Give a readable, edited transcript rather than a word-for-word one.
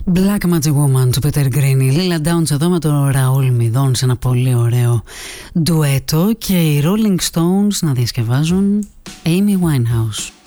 Black Magic Woman του Peter Green, η Lila Downs εδώ με τον Ραούλ Μιδόν σε ένα πολύ ωραίο ντουέτο και οι Rolling Stones να διασκευάζουν Amy Winehouse.